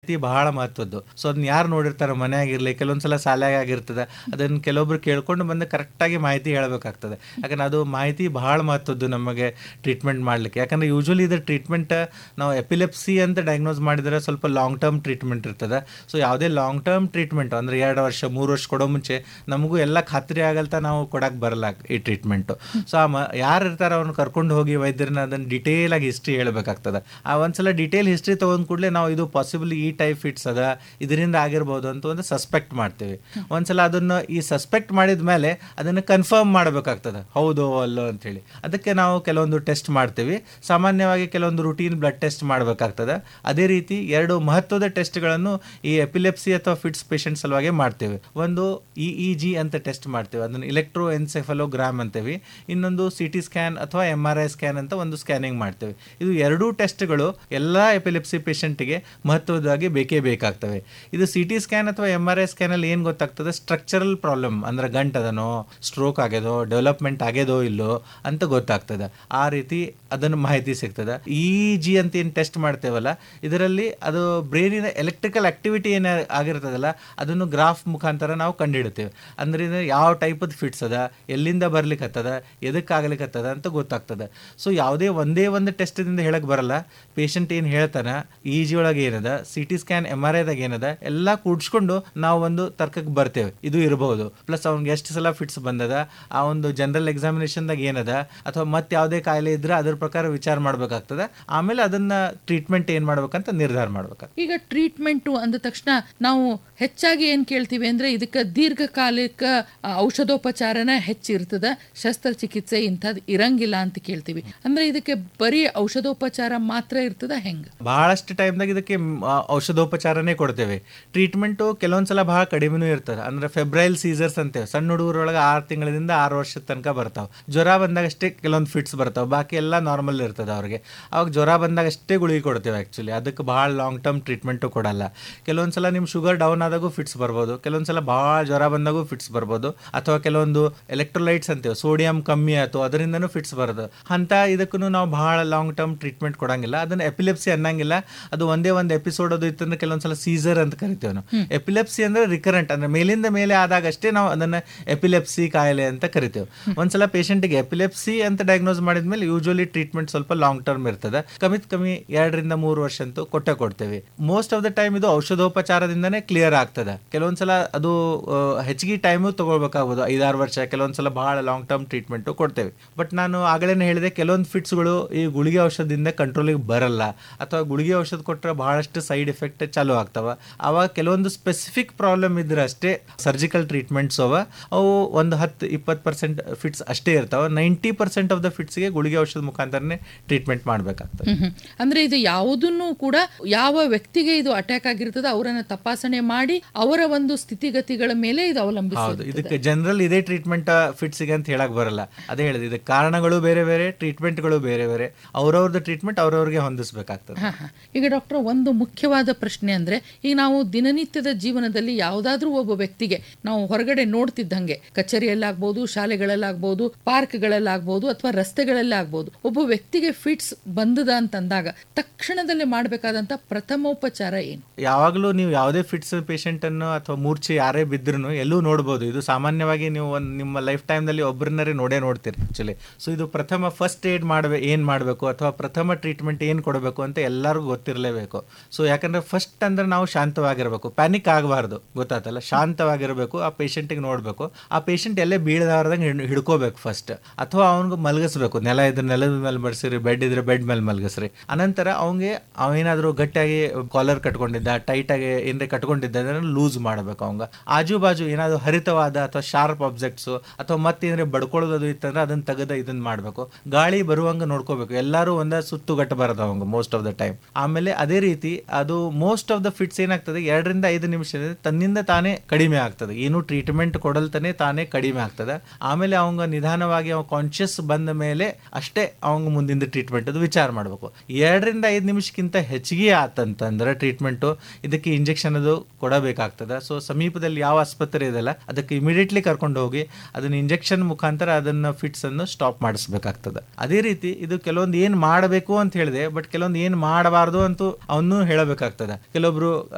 ಬಹಳ ಮಹತ್ವದ್ದು. ಸೊ ಅದನ್ನ ಯಾರು ನೋಡಿರ್ತಾರೆ ಮನೆಯಾಗಿರ್ಲಿ, ಕೆಲವೊಂದ್ಸಲ ಶಾಲೆಯಾಗ ಆಗಿರ್ತದೆ, ಅದನ್ನ ಕೆಲವೊಬ್ರು ಕೇಳ್ಕೊಂಡು ಬಂದು ಕರೆಕ್ಟಾಗಿ ಮಾಹಿತಿ ಹೇಳಬೇಕಾಗ್ತದೆ. ಯಾಕಂದ್ರೆ ಅದು ಮಾಹಿತಿ ಬಹಳ ಮಹತ್ವದ್ದು ನಮಗೆ ಟ್ರೀಟ್ಮೆಂಟ್ ಮಾಡಲಿಕ್ಕೆ. ಯಾಕಂದ್ರೆ ಯೂಶ್ವಲಿ ಇದು ಟ್ರೀಟ್ಮೆಂಟ್ ನಾವು ಎಪಿಲೆಪ್ಸಿ ಅಂತ ಡಯಾಗ್ನೋಸ್ ಮಾಡಿದರೆ ಸ್ವಲ್ಪ ಲಾಂಗ್ ಟರ್ಮ್ ಟ್ರೀಟ್ಮೆಂಟ್ ಇರ್ತದೆ. ಸೊ ಯಾವುದೇ ಲಾಂಗ್ ಟರ್ಮ್ ಟ್ರೀಟ್ಮೆಂಟ್ ಅಂದರೆ 2 ವರ್ಷ 3 ವರ್ಷ ಕೊಡೋ ಮುಂಚೆ ನಮಗೂ ಎಲ್ಲ ಖಾತ್ರಿ ಆಗಲ್ತ ನಾವು ಕೊಡಕ್ಕೆ ಬರಲ್ಲ ಈ ಟ್ರೀಟ್ಮೆಂಟು. ಸೊ ಯಾರು ಇರ್ತಾರೆ ಅವ್ರನ್ನ ಕರ್ಕೊಂಡು ಹೋಗಿ ವೈದ್ಯರನ್ನ ಅದನ್ನು ಡಿಟೇಲ್ ಆಗಿ ಹಿಸ್ಟ್ರಿ ಹೇಳಬೇಕಾಗ್ತದೆ. ಒಂದ್ಸಲ ಡಿಟೇಲ್ ಹಿಸ್ಟ್ರಿ ತೊಗೊಂಡ್ ಕೂಡಲೇ ನಾವು ಇದು ಪಾಸಿಬಲ್ ಈ ಟೈಪ್ ಫಿಟ್ಸ್ ಅದ, ಇದರಿಂದ ಆಗಿರ್ಬೋದು ಅಂತ ಒಂದು ಸಸ್ಪೆಕ್ಟ್ ಮಾಡ್ತೀವಿ. ಒಂದ್ಸಲ ಅದನ್ನು ಈ ಸಸ್ಪೆಕ್ಟ್ ಮಾಡಿದ ಮೇಲೆ ಅದನ್ನು ಕನ್ಫರ್ಮ್ ಮಾಡಬೇಕಾಗ್ತದೆ, ಹೌದೋ ಅಲ್ಲೋ ಅಂತೇಳಿ. ಅದಕ್ಕೆ ನಾವು ಕೆಲವೊಂದು ಟೆಸ್ಟ್ ಮಾಡ್ತೀವಿ. ಸಾಮಾನ್ಯವಾಗಿ ಕೆಲವೊಂದು ರುಟೀನ್ ಬ್ಲಡ್ ಟೆಸ್ಟ್ ಮಾಡಬೇಕಾಗ್ತದೆ. ಅದೇ ರೀತಿ 2 ಮಹತ್ವದ ಟೆಸ್ಟ್ಗಳನ್ನು ಈ ಎಪಿಲೆಪ್ಸಿ ಅಥವಾ ಫಿಟ್ಸ್ ಪೇಷಂಟ್ ಸಲುವಾಗಿ ಮಾಡ್ತೇವೆ. ಒಂದು EEG ಅಂತ ಟೆಸ್ಟ್ ಮಾಡ್ತೇವೆ, ಅದನ್ನು ಇಲೆಕ್ಟ್ರೋ ಎನ್ಸೆಫಲೋಗ್ರಾಮ್ ಅಂತೀವಿ. ಇನ್ನೊಂದು CT ಸ್ಕ್ಯಾನ್ ಅಥವಾ MRI ಸ್ಕ್ಯಾನ್ ಅಂತ ಒಂದು ಸ್ಕ್ಯಾನಿಂಗ್ ಮಾಡ್ತೇವೆ. ಇದು 2 ಟೆಸ್ಟ್ಗಳು ಎಲ್ಲ ಎಪಿಲೆಪ್ಸಿ ಪೇಷಂಟ್ಗೆ ಮಹತ್ವದಾಗಿ ಬೇಕೇ ಬೇಕಾಗ್ತವೆ. ಇದು CT ಸ್ಕ್ಯಾನ್ ಅಥವಾ MRI ಸ್ಕ್ಯಾನಲ್ಲಿ ಏನು ಗೊತ್ತಾಗ್ತದೆ, ಸ್ಟ್ರಕ್ಚರಲ್ ಪ್ರಾಬ್ಲಮ್ ಅಂದರೆ ಗಂಟದನೋ, ಸ್ಟ್ರೋಕ್ ಆಗ್ಯದೋ, ಡೆವಲಪ್ಮೆಂಟ್ ಆಗ್ಯದೋ ಇಲ್ಲೋ ಅಂತ ಗೊತ್ತಾಗ್ತದೆ. ಆ ರೀತಿ ಅದನ್ನು ಮಾಹಿತಿ ಸಿಗ್ತದೆ. EEG ಅಂತ ಏನು ಟೆಸ್ಟ್ ಮಾಡ್ತೇವಲ್ಲ, ಇದರಲ್ಲಿ ಅದು ಬ್ರೈನಿನ ಎಲೆಕ್ಟ್ರಿಕಲ್ ಆಕ್ಟಿವಿಟಿ ಏನು ಆಗಿರ್ತದಲ್ಲ ಅದನ್ನು ಗ್ರಾಫ್ ಮುಖಾಂತರ ನಾವು ಕಂಡುಹಿಡ್ತೇವೆ. ಅಂದ್ರೆ ಯಾವ ಟೈಪದ ಫಿಟ್ಸ್ ಅದ, ಎಲ್ಲಿಂದ ಬರ್ಲಿಕ್ಕತ್ತದ, ಎದಕ್ಕಾಗ್ಲಿಕ್ಕತ್ತದ ಅಂತ ಗೊತ್ತಾಗ್ತದೆ. ಸೊ ಯಾವುದೇ ಒಂದೇ ಒಂದು ಟೆಸ್ಟ್ದಿಂದ ಹೇಳಕ್ಕೆ ಬರಲ್ಲ. ಪೇಷಂಟ್ ಏನು ಹೇಳ್ತಾನೆ, EEG ಒಳಗೆ ಏನದ, CT ಸ್ಕ್ಯಾನ್ MRIದಾಗ ಏನದ, ಎಲ್ಲ ಕೂಡಿಸ್ಕೊಂಡು ನಾವು ಒಂದು ತರ್ಕಕ್ಕೆ ಬರ್ತೇವೆ. ಇದು ಇರಬಹುದು. ಪ್ಲಸ್ ಅವ್ನಿಗೆ ಎಷ್ಟು ಸಲ ಫಿಟ್ಸ್ ಬಂದದ, ಆ ಒಂದು ಜನರಲ್ ಎಕ್ಸಾಮಿನೇಷನ್ದಾಗ ಏನದ, ಅಥವಾ ಮತ್ತೆ ಯಾವುದೇ ಕಾಯಿಲೆ ಇದ್ರೆ ಅದ್ರ ಪ್ರಕಾರ ವಿಚಾರ ಮಾಡಬೇಕಾಗ್ತದೆ. ಆಮೇಲೆ ಅದನ್ನ ಟ್ರೀಟ್ಮೆಂಟ್ ಏನು ಮಾಡ್ಬೇಕಂತ ನಿರ್ಧಾರ ಮಾಡ್ಬೇಕು. ಈಗ ಟ್ರೀಟ್ಮೆಂಟು ಅಂದ ತಕ್ಷಣ ನಾವು ಹೆಚ್ಚಾಗಿ ಏನ್ ಕೇಳ್ತೀವಿ ಅಂದ್ರೆ ಇದಕ್ಕೆ ದೀರ್ಘಕಾಲಿಕ ಔಷಧೋಪಚಾರನ ಹೆಚ್ಚಿರ್ತದ, ಶಸ್ತ್ರಚಿಕಿತ್ಸೆ ಇಂಥದ್ದು ಇರಂಗಿಲ್ಲ ಅಂತ ಕೇಳ್ತೀವಿ. ಅಂದ್ರೆ ಇದಕ್ಕೆ ಬರೀ ಔಷಧೋಪಚಾರ ಮಾತ್ರ ಇರ್ತದ ಹೆಂಗ? ಬಹಳಷ್ಟು ಟೈಮ್ದಾಗ ಇದಕ್ಕೆ ಔಷಧೋಪಚಾರನೇ ಕೊಡ್ತೇವೆ. ಟ್ರೀಟ್ಮೆಂಟು ಕೆಲವೊಂದ್ಸಲ ಬಹಳ ಕಡಿಮೆನೂ ಇರ್ತದೆ. ಅಂದ್ರೆ ಫೆಬ್ರೈಲ್ ಸೀಸರ್ಸ್ ಅಂತೇವೆ, ಸಣ್ಣ ಹುಡುಗರೊಳಗೆ 6 ತಿಂಗಳಿಂದ 6 ವರ್ಷದ ತನಕ ಬರ್ತಾವೆ. ಜ್ವರ ಬಂದಾಗ ಅಷ್ಟೇ ಕೆಲವೊಂದು ಫಿಟ್ಸ್ ಬರ್ತಾವೆ, ಬಾಕಿ ಎಲ್ಲ ನಾರ್ಮಲ್ ಇರ್ತದೆ ಅವ್ರಿಗೆ. ಅವಾಗ ಜ್ವರ ಬಂದಾಗ ಅಷ್ಟೇ ಗುಳಿಗೆ ಕೊಡ್ತೇವೆ. ಆ್ಯಕ್ಚುಲಿ ಅದಕ್ಕೆ ಭಾಳ ಲಾಂಗ್ ಟರ್ಮ್ ಟ್ರೀಟ್ಮೆಂಟು ಕೊಡಲ್ಲ. ಕೆಲವೊಂದ್ಸಲ ನಿಮ್ಮ ಶುಗರ್ ಡೌನ್ ಆದಾಗೂ ಫಿಟ್ಸ್ ಬರ್ಬೋದು, ಕೆಲವೊಂದ್ಸಲ ಭಾಳ ಜ್ವರ ಬಂದಾಗೂ ಫಿಟ್ಸ್ ಬರ್ಬೋದು, ಅಥವಾ ಕೆಲವೊಂದು ಎಲೆಕ್ಟ್ರೋಲೈಟ್ಸ್ ಅಂತೇವೆ, ಸೋಡಿಯಂ ಕಮ್ಮಿ ಆಯ್ತು ಅದರಿಂದನೂ ಫಿಟ್ಸ್ ಬರೋದು. ಅಂತ ಇದಕ್ಕೂ ನಾವು ಭಾಳ ಲಾಂಗ್ ಟರ್ಮ್ ಟ್ರೀಟ್ಮೆಂಟ್ ಕೊಡಂಗಿಲ್ಲ. ಅದನ್ನು ಎಪಿಲೆಪ್ಸಿ ಅನ್ನಂಗಿಲ್ಲ. ಅದು ಒಂದೇ ಒಂದು ಎಪಿಸೋಡ್ ಅದು ಇತ್ತಂದ್ರೆ ಕೆಲವೊಂದ್ಸಲ ಸೀಸರ್ ಅಂತ ಕರಿತೇವೆ ನಾವು. ಎಪಿಲೆಪ್ಸಿ ಅಂದ್ರೆ ರಿಕರೆಂಟ್, ಅಂದ್ರೆ ಮೇಲಿಂದ ಮೇಲೆ ಆದಾಗ ಅಷ್ಟೇ ನಾವು ಅದನ್ನು ಎಪಿಲೆಪ್ಸಿ ಕಾಯಿಲೆ ಅಂತ ಕರಿತೇವೆ. ಒಂದ್ಸಲ ಪೇಷಂಟ್ಗೆ ಎಪಿಲೆಪ್ಸಿ ಅಂತ ಡಯಾಗ್ನೋಸ್ ಮಾಡಿದ್ಮೇಲೆ ಯೂಶುವಲಿ ಟ್ರೀಟ್ಮೆಂಟ್ ಸ್ವಲ್ಪ ಲಾಂಗ್ ಟರ್ಮ್ ಇರ್ತದೆ. ಕಮ್ಮಿ 2 ರಿಂದ 3 ವರ್ಷ ಅಂತೂ ಕೊಡ್ತೇವೆ. ಮೋಸ್ಟ್ ಆಫ್ ದ ಟೈಮ್ ಇದು ಔಷಧೋಪಚಾರದಿಂದನೇ ಕ್ಲಿಯರ್ ಆಗ್ತದೆ. ಕೆಲವೊಂದ್ಸಲ ಅದು ಹೆಚ್ಚಿಗೆ ಟೈಮು ತಗೊಳ್ಬೇಕಾಗ್ಬೋದು, 5-6 ವರ್ಷ. ಕೆಲವೊಂದ್ಸಲ ಬಹಳ ಲಾಂಗ್ ಟರ್ಮ್ ಟ್ರೀಟ್ಮೆಂಟು ಕೊಡ್ತೇವೆ. ಬಟ್ ನಾನು ಆಗಲೇ ಹೇಳಿದೆ, ಕೆಲವೊಂದು ಫಿಟ್ಸ್ಗಳು ಈ ಗುಳಿಗೆ ಔಷಧದಿಂದ ಕಂಟ್ರೋಲಿಗೆ ಬರಲ್ಲ, ಅಥವಾ ಗುಳಿಗೆ ಔಷಧ ಕೊಟ್ಟರೆ ಬಹಳಷ್ಟು ಸೈಡ್ ಎಫೆಕ್ಟ್ ಚಾಲು ಆಗ್ತಾವ. ಅವಾಗ ಕೆಲವೊಂದು ಸ್ಪೆಸಿಫಿಕ್ ಪ್ರಾಬ್ಲಮ್ ಇದ್ರೆ ಅಷ್ಟೇ ಸರ್ಜಿಕಲ್ ಟ್ರೀಟ್ಮೆಂಟ್ಸ್ ಅವು ಒಂದು 10-20% ಫಿಟ್ಸ್ ಅಷ್ಟೇ ಇರ್ತಾವೆ. 90% ಆಫ್ ದ ಫಿಟ್ಸ್ಗೆ ಗುಳಿಗೆ ಔಷಧ ಮುಖಾಂತರನೇ ಟ್ರೀಟ್ಮೆಂಟ್ ಮಾಡಬೇಕಾಗ್ತದೆ. ಅಂದ್ರೆ ಇದು ಯಾವುದನ್ನು ಕೂಡ ಯಾವ ವ್ಯಕ್ತಿಗೆ ಇದು ಅಟ್ಯಾಕ್ ಆಗಿರ್ತದೆ ಅವರನ್ನ ತಪಾಸಣೆ ಮಾಡಿ ಅವರ ಒಂದು ಸ್ಥಿತಿಗತಿಗಳ ಮೇಲೆ ಇದು ಅವಲಂಬಿಸಿದೆ. ಇದಕ್ಕೆ ಜನರಲ್ ಇದೇ ಟ್ರೀಟ್ಮೆಂಟ್ ಫಿಟ್ಸ್ಗೆ ಅಂತ ಹೇಳಕ್ ಬರಲ್ಲ. ಅದೇ ಹೇಳಿದೆ, ಇದಕ್ಕೆ ಕಾರಣಗಳು ಬೇರೆ ಬೇರೆ, ಟ್ರೀಟ್ಮೆಂಟ್ಗಳು ಬೇರೆ ಬೇರೆ, ಅವ್ರವ್ರದ್ದು ಟ್ರೀಟ್ಮೆಂಟ್ ಅವ್ರವ್ರಿಗೆ ಹೊಂದಿಸಬೇಕಾಗ್ತದೆ. ಈಗ ಡಾಕ್ಟರ್, ಒಂದು ಮುಖ್ಯವಾದ ಪ್ರಶ್ನೆ ಅಂದ್ರೆ, ಈಗ ನಾವು ದಿನನಿತ್ಯದ ಜೀವನದಲ್ಲಿ ಯಾವುದಾದ್ರೂ ಒಬ್ಬ ವ್ಯಕ್ತಿಗೆ ನಾವು ಹೊರಗಡೆ ನೋಡ್ತಿದ್ದಂಗೆ, ಕಚೇರಿಯಲ್ಲಾಗ್ಬೋದು, ಶಾಲೆಗಳಲ್ಲಾಗ್ಬೋದು, ಪಾರ್ಕ್ಗಳಲ್ಲಾಗ್ಬೋದು, ಅಥವಾ ರಸ್ತೆಗಳಲ್ಲಾಗ್ಬೋದು, ಒಬ್ಬ ವ್ಯಕ್ತಿಗೆ ಫಿಟ್ಸ್ ಬಂದದ ಅಂತಂದಾಗ ತಕ್ಷಣದಲ್ಲೇ ಮಾಡಬೇಕಾದಂತ ಪ್ರಥಮೋಪಚಾರ ಏನು? ಯಾವಾಗಲೂ ನೀವು ಯಾವುದೇ ಫಿಟ್ಸ್ ಪೇಷಂಟ್ ಅನ್ನು ಅಥವಾ ಮೂರ್ಛೆ ಯಾರೇ ಬಿದ್ರೂ ಎಲ್ಲೂ ನೋಡ್ಬೋದು. ಇದು ಸಾಮಾನ್ಯವಾಗಿ ನೀವು ನಿಮ್ಮ ಲೈಫ್ ಟೈಮ್ನಲ್ಲಿ ಒಬ್ಬರನ್ನರೇ ನೋಡ್ತೀರಿ ಆಕ್ಚುಲಿ. ಸೊ ಇದು ಪ್ರಥಮ ಫಸ್ಟ್ ಏಡ್ ಏನು ಮಾಡಬೇಕು ಅಥವಾ ಪ್ರಥಮ ಟ್ರೀಟ್ಮೆಂಟ್ ಏನು ಕೊಡಬೇಕು ಅಂತ ಎಲ್ಲರಿಗೂ ಗೊತ್ತಿರಲೇಬೇಕು. ಸೊ ಯಾಕಂದ್ರೆ ಫಸ್ಟ್ ಅಂದ್ರೆ ನಾವು ಶಾಂತವಾಗಿರಬೇಕು, ಪ್ಯಾನಿಕ್ ಆಗಬಾರ್ದು, ಗೊತ್ತಾತಲ್ಲ, ಶಾಂತವಾಗಿರಬೇಕು. ಆ ಪೇಷಂಟಿಗೆ ನೋಡಬೇಕು, ಆ ಪೇಷಂಟ್ ಎಲ್ಲೇ ಬೀಳದಾರ್ದಂಗೆ ಹಿಡ್ಕೋಬೇಕು ಫಸ್ಟ್, ಅಥವಾ ಅವ್ನಿಗೆ ಮಲಗಿಸ್ಬೇಕು. ನೆಲ ಇದ್ರೆ ನೆಲದ ಮೇಲೆ ಮಲಗಿಸ್ರಿ, ಬೆಡ್ ಇದ್ರೆ ಬೆಡ್ ಮೇಲೆ ಮಲಗಿಸ್ರಿ. ಅನಂತರ ಅವೇನಾದ್ರೂ ಗಟ್ಟಿಯಾಗಿ ಕಾಲರ್ ಕಟ್ಕೊಂಡಿದ್ದ, ಟೈಟ್ ಆಗಿ ಏನಾರ ಕಟ್ಕೊಂಡಿದ್ದ ಲೂಸ್ ಮಾಡಬೇಕು. ಅವಂಗ ಆಜು ಬಾಜು ಏನಾದ್ರು ಹರಿತವಾದ ಅಥವಾ ಶಾರ್ಪ್ ಆಬ್ಜೆಕ್ಟ್ಸ್ ಅಥವಾ ಮತ್ತೇನಾದ್ರೆ ಬಡ್ಕೊಳ್ಳೋದು ಇತ್ತಂದ್ರೆ ಅದನ್ನ ತೆಗೆದ ಇದನ್ನ ಮಾಡಬೇಕು. ಗಾಳಿ ಬರುವಂಗ ನೋಡ್ಕೋಬೇಕು. ಎಲ್ಲರೂ ಒಂದ ಸುತ್ತು ಗಟ್ಟಬಾರದು ಅವಂಗ ಮೋಸ್ಟ್ ಆಫ್ ದ ಟೈಮ್. ಆಮೇಲೆ ಅದೇ ರೀತಿ ಅದು ಮೋಸ್ಟ್ ಆಫ್ ದ ಫಿಟ್ಸ್ ಏನಾಗ್ತದೆ 2 ರಿಂದ 5 ನಿಮಿಷ ತನ್ನಿಂದ ತಾನೇ ಕಡಿಮೆ ಆಗ್ತದೆ. ಏನು ಟ್ರೀಟ್ಮೆಂಟ್ ಕೊಡಲ್ತಾನೆ ತಾನೇ ಕಡಿಮೆ ಆಗ್ತದೆ. ಆಮೇಲೆ ಅವಂಗ ನಿಧಾನವಾಗಿ ಅವ ಕಾನ್ಶಿಯಸ್ ಬಂದ ಮೇಲೆ ಅಷ್ಟೇ ಅವಂಗ ಮುಂದಿನ ಟ್ರೀಟ್ಮೆಂಟ್ ಅದು ವಿಚಾರ ಮಾಡಬೇಕು. 2 ರಿಂದ 5 ನಿಮಿಷಕ್ಕಿಂತ ಹೆಚ್ಚಿಗೆ ಆತಂತಂದ್ರೆ ಟ್ರೀಟ್ಮೆಂಟು, ಇದಕ್ಕೆ ಇಂಜೆಕ್ಷನ್ ಅದು ಕೊಡಬೇಕಾಗ್ತದೆ. ಸೊ ಸಮೀಪದಲ್ಲಿ ಯಾವ ಆಸ್ಪತ್ರೆ ಇದೆಲ್ಲ ಅದಕ್ಕೆ ಇಮಿಡಿಯೇಟ್ಲಿ ಕರ್ಕೊಂಡು ಹೋಗಿ ಅದನ್ನ ಇಂಜೆಕ್ಷನ್ ಮುಖಾಂತರ ಅದನ್ನ ಫಿಟ್ಸ್ ಅನ್ನು ಸ್ಟಾಪ್ ಮಾಡಿಸ್ಬೇಕಾಗ್ತದೆ. ಅದೇ ರೀತಿ ಇದು ಕೆಲವೊಂದು ಏನ್ ಮಾಡಬೇಕು ಅಂತ ಹೇಳಿದೆ, ಬಟ್ ಕೆಲವೊಂದು ಏನ್ ಮಾಡಬಾರ್ದು ಅಂತೂ ಅವನು ಹೇಳಬೇಕಾಗ್ತದೆ. ಕೆಲವೊಬ್ರು